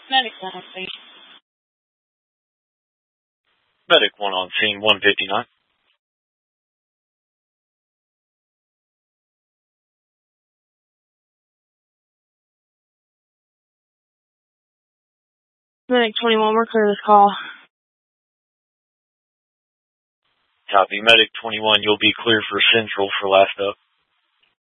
Medic center, please. Medic 1 on scene, 159. Medic 21, we're clear this call. Copy. Medic 21, you'll be clear for Central for last up.